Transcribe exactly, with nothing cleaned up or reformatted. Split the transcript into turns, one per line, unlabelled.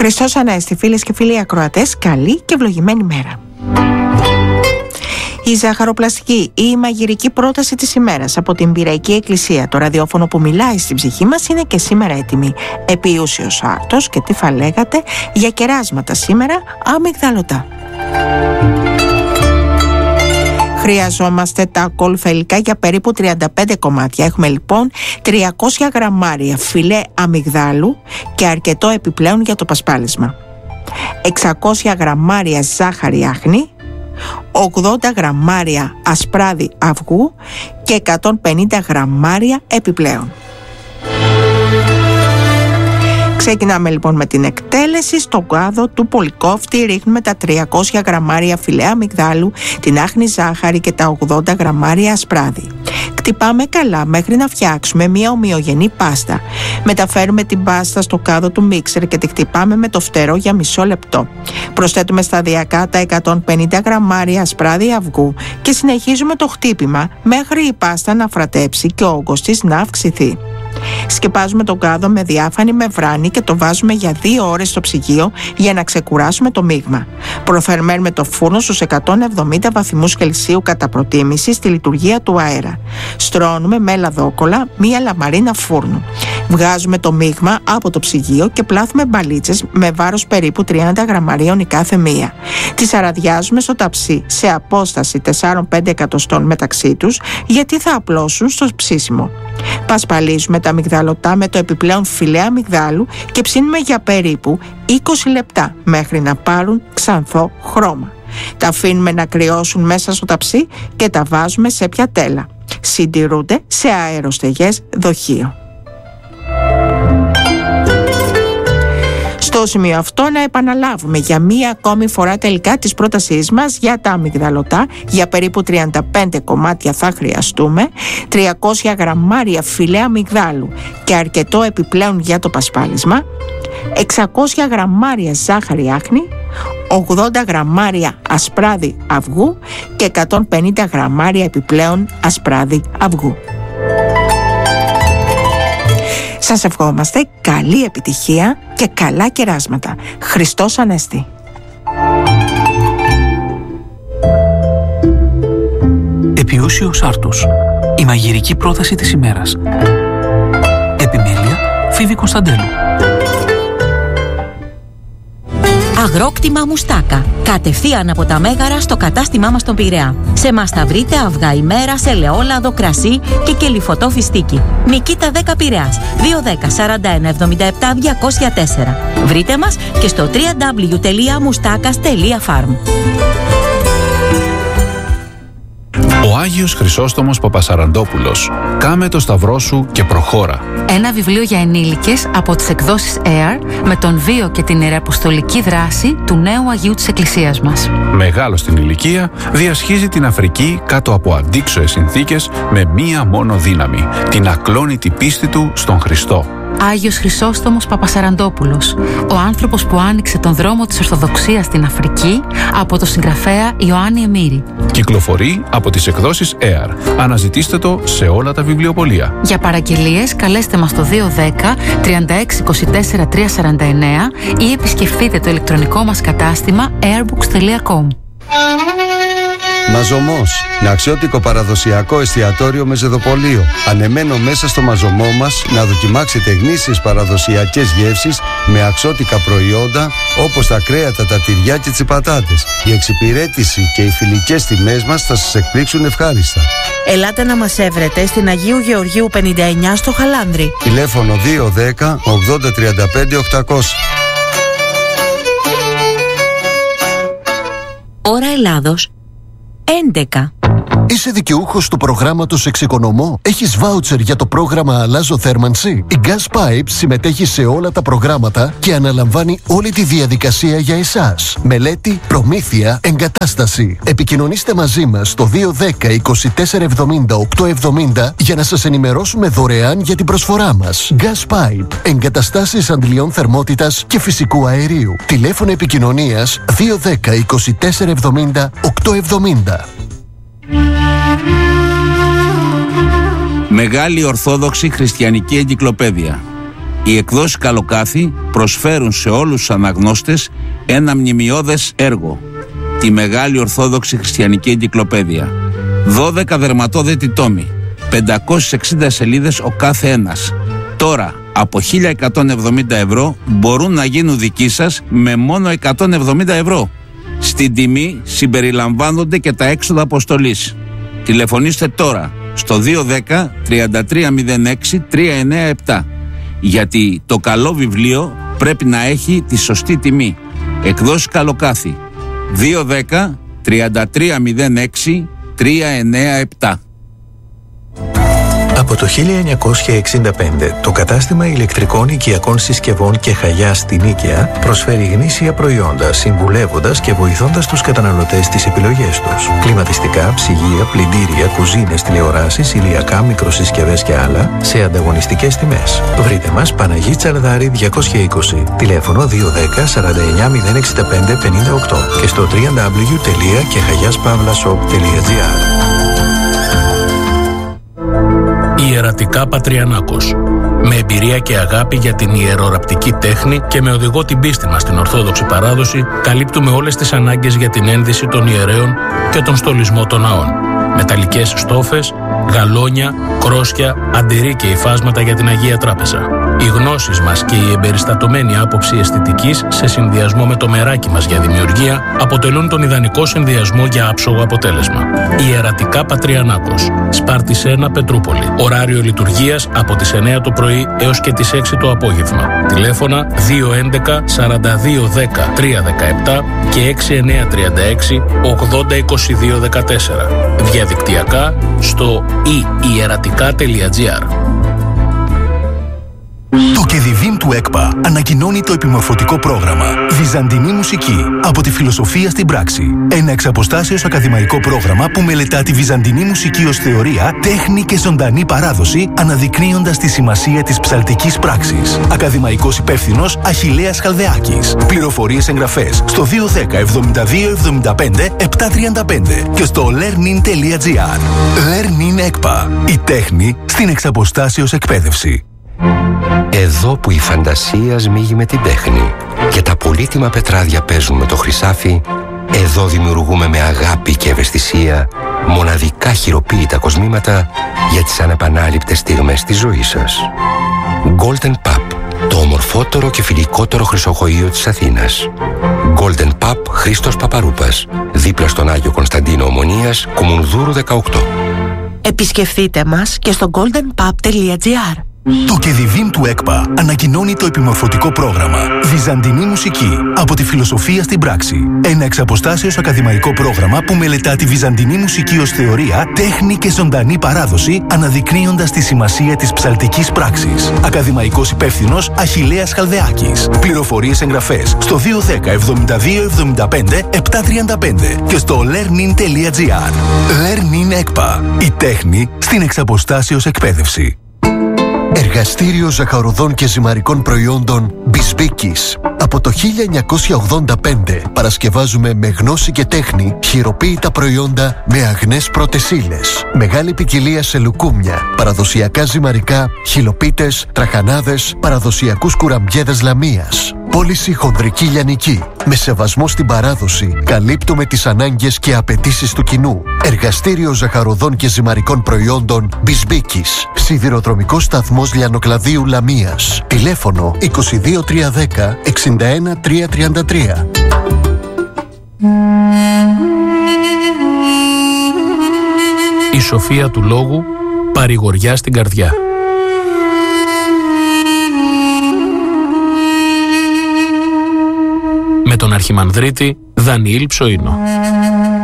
Χριστός Ανέστη, φίλες και φίλοι ακροατές, καλή και ευλογημένη μέρα. Η ζαχαροπλαστική ή η μαγειρική πρόταση της ημέρας από την Πειραϊκή Εκκλησία, το ραδιόφωνο που μιλάει στην ψυχή μας, είναι και σήμερα έτοιμη. Επιούσιος άρτος και τι θα λέγατε για κεράσματα σήμερα αμυγδαλωτά. Χρειαζόμαστε τα ακόλουθα υλικά για περίπου τριάντα πέντε κομμάτια. Έχουμε λοιπόν τριακόσια γραμμάρια φιλέ αμυγδάλου και αρκετό επιπλέον για το πασπάλισμα, εξακόσια γραμμάρια ζάχαρη άχνη, ογδόντα γραμμάρια ασπράδι αυγού και εκατόν πενήντα γραμμάρια επιπλέον. Ξεκινάμε λοιπόν με την εκτέλεση. Στον κάδο του πολυκόφτη ρίχνουμε τα τριακόσια γραμμάρια φιλέ αμυγδάλου, την άχνη ζάχαρη και τα ογδόντα γραμμάρια ασπράδι. Κτυπάμε καλά μέχρι να φτιάξουμε μια ομοιογενή πάστα. Μεταφέρουμε την πάστα στο κάδο του μίξερ και τη χτυπάμε με το φτερό για μισό λεπτό. Προσθέτουμε σταδιακά τα εκατόν πενήντα γραμμάρια ασπράδι αυγού και συνεχίζουμε το χτύπημα μέχρι η πάστα να φρατέψει και ο όγκος της να αυξηθεί. Σκεπάζουμε τον κάδο με διάφανη μεμβράνη και το βάζουμε για δύο ώρες στο ψυγείο για να ξεκουράσουμε το μείγμα. Προθερμαίνουμε το φούρνο στους εκατόν εβδομήντα βαθμούς Κελσίου κατά προτίμηση στη λειτουργία του αέρα. Στρώνουμε με λαδόκολλα μία λαμαρίνα φούρνου. Βγάζουμε το μείγμα από το ψυγείο και πλάθουμε μπαλίτσες με βάρος περίπου τριάντα γραμμαρίων η κάθε μία. Τις αραδιάζουμε στο ταψί σε απόσταση τέσσερα με πέντε εκατοστών μεταξύ τους, γιατί θα απλώσουν στο ψήσιμο. Πασπαλίζουμε τα αμυγδαλωτά με το επιπλέον φιλέ αμυγδάλου και ψήνουμε για περίπου είκοσι λεπτά μέχρι να πάρουν ξανθό χρώμα. Τα αφήνουμε να κρυώσουν μέσα στο ταψί και τα βάζουμε σε πιατέλα. Συντηρούνται σε αεροστεγές δοχείο. Στο σημείο αυτό να επαναλάβουμε για μία ακόμη φορά τελικά της πρότασής μας για τα αμυγδαλωτά. Για περίπου τριάντα πέντε κομμάτια θα χρειαστούμε τριακόσια γραμμάρια φιλέ αμυγδάλου και αρκετό επιπλέον για το πασπάλισμα, εξακόσια γραμμάρια ζάχαρη άχνη, ογδόντα γραμμάρια ασπράδι αυγού και εκατόν πενήντα γραμμάρια επιπλέον ασπράδι αυγού. Σας ευχόμαστε καλή επιτυχία και καλά κεράσματα. Χριστός Ανέστη.
Επιούσιος άρτους. Η μαγειρική πρόταση της ημέρας. Επιμέλεια Φίβη Κωνσταντέλου.
Αγρόκτημα Μουστάκα. Κατευθείαν από τα Μέγαρα στο κατάστημά μας στον Πειραιά. Σε μας θα βρείτε αυγά ημέρας, ελαιόλαδο, κρασί και κελυφωτό φιστίκι. Νικήτα δέκα Πειραιάς. δύο δέκα σαράντα ένα εβδομήντα επτά διακόσια τέσσερα. Βρείτε μας και στο double-u double-u double-u τελεία μουστάκας τελεία farm.
Ο Άγιος Χρυσόστομος Παπασαραντόπουλος. Κάμε το σταυρό σου και προχώρα.
Ένα βιβλίο για ενήλικες από τις εκδόσεις έαρ με τον βίο και την ιεραποστολική δράση του νέου Αγίου της Εκκλησίας μας.
Μεγάλος στην ηλικία, διασχίζει την Αφρική κάτω από αντίξωες συνθήκες με μία μόνο δύναμη, την ακλόνητη πίστη του στον Χριστό.
Άγιος Χρυσόστομος Παπασαραντόπουλος, ο άνθρωπος που άνοιξε τον δρόμο της Ορθοδοξίας στην Αφρική, από το συγγραφέα Ιωάννη Εμμύρη.
Κυκλοφορεί από τις εκδόσεις έαρ. Αναζητήστε το σε όλα τα βιβλιοπωλεία.
Για παραγγελίες καλέστε μας στο δύο δέκα τριάντα έξι είκοσι τέσσερα τριακόσια σαράντα εννέα ή επισκεφτείτε το ηλεκτρονικό μας κατάστημα airbooks τελεία com.
Μαζωμός, ναξιώτικο παραδοσιακό εστιατόριο με ζεδοπωλείο. Ανεμένο μέσα στο μαζωμό μας να δοκιμάξετε γνήσιες παραδοσιακές γεύσεις με αξιώτικα προϊόντα όπως τα κρέατα, τα τυριά και τις πατάτες. Η εξυπηρέτηση και οι φιλικές τιμές μας θα σας εκπλήξουν ευχάριστα.
Ελάτε να μας έβρετε στην Αγίου Γεωργίου πενήντα εννιά στο Χαλάνδρι.
Τηλέφωνο δύο δέκα ογδόντα τριάντα πέντε οκτακόσια.
Ώρα Ελλάδος έντεκα.
Είσαι δικαιούχος του προγράμματος Εξοικονομώ? Έχεις βάουτσερ για το πρόγραμμα Αλλάζω Θέρμανση? Η Gas Pipes συμμετέχει σε όλα τα προγράμματα και αναλαμβάνει όλη τη διαδικασία για εσάς. Μελέτη, προμήθεια, εγκατάσταση. Επικοινωνήστε μαζί μας στο δύο δέκα είκοσι τέσσερα εβδομήντα οκτώ εβδομήντα για να σας ενημερώσουμε δωρεάν για την προσφορά μας. Gas Pipe. Εγκαταστάσεις αντλιών θερμότητας και φυσικού αερίου. Τηλέφωνο επικοινωνίας δύο δέκα είκοσι τέσσερα εβδομήντα οκτώ εβδομήντα.
Μεγάλη Ορθόδοξη Χριστιανική Εγκυκλοπαίδεια. Οι εκδόσεις Καλοκάθι προσφέρουν σε όλους τους αναγνώστες ένα μνημειώδες έργο, τη Μεγάλη Ορθόδοξη Χριστιανική Εγκυκλοπαίδεια. δώδεκα δερματόδετοι τόμοι, πεντακόσιες εξήντα σελίδες ο κάθε ένας. Τώρα από χίλια εκατόν εβδομήντα ευρώ μπορούν να γίνουν δικοί σας με μόνο εκατόν εβδομήντα ευρώ. Στην τιμή συμπεριλαμβάνονται και τα έξοδα αποστολής. Τηλεφωνήστε τώρα στο δύο ένα μηδέν τρία τρία μηδέν έξι τρία εννέα επτά, γιατί το καλό βιβλίο πρέπει να έχει τη σωστή τιμή. Εκδόσεις Καλοκάθι δύο ένα μηδέν τρία τρία μηδέν έξι τρία εννέα επτά.
Από το χίλια εννιακόσια εξήντα πέντε, το κατάστημα ηλεκτρικών οικιακών συσκευών και Χαγιάς στην Νίκαια προσφέρει γνήσια προϊόντα, συμβουλεύοντας και βοηθώντας τους καταναλωτές στις επιλογές τους. Κλιματιστικά, ψυγεία, πλυντήρια, κουζίνες, τηλεοράσεις, ηλιακά, μικροσυσκευές και άλλα σε ανταγωνιστικές τιμές. Βρείτε μας Παναγί Τσαρδάρη διακόσια είκοσι, τηλέφωνο δύο ένα μηδέν σαράντα εννιά μηδέν εξήντα πέντε πενήντα οκτώ και στο double-u double-u double-u τελεία κεχαγιάς παύλα shop τελεία τζι άρ.
Ιερατικά Πατριανάκος. Με εμπειρία και αγάπη για την ιεροραπτική τέχνη και με οδηγό την πίστη μας στην Ορθόδοξη παράδοση, καλύπτουμε όλες τις ανάγκες για την ένδυση των ιερέων και τον στολισμό των ναών. Μεταλλικές στόφες, γαλόνια, κρόσια, αντιρρή και υφάσματα για την Αγία Τράπεζα. Οι γνώσεις μας και η εμπεριστατωμένη άποψη αισθητικής σε συνδυασμό με το μεράκι μας για δημιουργία αποτελούν τον ιδανικό συνδυασμό για άψογο αποτέλεσμα. Ιερατικά Πατριανάκος. Σπάρτης ένα, Πετρούπολη. Ωράριο λειτουργίας από τις εννέα το πρωί έως και τις έξι το απόγευμα. Τηλέφωνα δύο ένα ένα σαράντα δύο δέκα τρία δεκαεπτά και έξι εννέα τρία έξι ογδόντα είκοσι δύο δεκατέσσερα. Διαδικτυακά στο i ιερατικά τελεία τζι άρ.
Το Κεδιβίν του ΕΚΠΑ ανακοινώνει το επιμορφωτικό πρόγραμμα Βυζαντινή Μουσική από τη Φιλοσοφία στην Πράξη. Ένα εξαποστάσεως ακαδημαϊκό πρόγραμμα που μελετά τη βυζαντινή μουσική ως θεωρία, τέχνη και ζωντανή παράδοση, αναδεικνύοντας τη σημασία της ψαλτικής πράξης. Ακαδημαϊκός υπεύθυνος Αχιλλέας Χαλδεάκης. Πληροφορίες εγγραφές στο δύο ένα μηδέν εβδομήντα δύο εβδομήντα πέντε επτακόσια τριάντα πέντε και στο learning τελεία τζι άρ. Learning ΕΚΠΑ. Η τέχνη στην εξαποστάσεως εκπαίδευση.
Εδώ που η φαντασία σμίγει με την τέχνη και τα πολύτιμα πετράδια παίζουν με το χρυσάφι, εδώ δημιουργούμε με αγάπη και ευαισθησία μοναδικά χειροποίητα κοσμήματα για τις ανεπανάληπτες στιγμές της ζωής σας. Golden Pub, το ομορφότερο και φιλικότερο χρυσοχοείο της Αθήνας. Golden Pub Χρήστος Παπαρούπας, δίπλα στον Άγιο Κωνσταντίνο Ομονίας, Κομουνδούρου δεκαοκτώ.
Επισκεφτείτε μας και στο golden pub τελεία τζι άρ.
Το Κεδιβίν του ΕΚΠΑ ανακοινώνει το επιμορφωτικό πρόγραμμα Βυζαντινή Μουσική από τη Φιλοσοφία στην Πράξη. Ένα εξαποστάσεως ακαδημαϊκό πρόγραμμα που μελετά τη βυζαντινή μουσική ως θεωρία, τέχνη και ζωντανή παράδοση, αναδεικνύοντας τη σημασία της ψαλτικής πράξης. Ακαδημαϊκός υπεύθυνος Αχιλλέας Χαλδεάκης. Πληροφορίες εγγραφές στο δύο ένα μηδέν εβδομήντα δύο εβδομήντα πέντε επτακόσια τριάντα πέντε και στο learning τελεία τζι άρ. Learning ΕΚΠΑ. Η τέχνη στην εξαποστάσεως εκπαίδευση.
Εργαστήριο ζαχαροδών και ζυμαρικών προϊόντων Μπισμπίκης. Από το χίλια εννιακόσια ογδόντα πέντε παρασκευάζουμε με γνώση και τέχνη χειροποίητα προϊόντα με αγνές πρώτες ύλες. Μεγάλη ποικιλία σε λουκούμια, παραδοσιακά ζυμαρικά, χυλοπίτες, τραχανάδες, παραδοσιακούς κουραμπιέδες λαμίας. Πώληση χονδρική λιανική. Με σεβασμό στην παράδοση, καλύπτουμε τις ανάγκες και απαιτήσεις του κοινού. Εργαστήριο ζαχαροδών και ζυμαρικών προϊόντων Μπισμπίκης. Σιδηροδρομικός σταθμός Λιανοκλαδίου Λαμίας. Τηλέφωνο είκοσι δύο τρία δέκα εξήντα ένα τρία τριάντα τρία.
Η σοφία του λόγου, παρηγοριά στην καρδιά. Με τον Αρχιμανδρίτη Δανιήλ Ψοΐνο.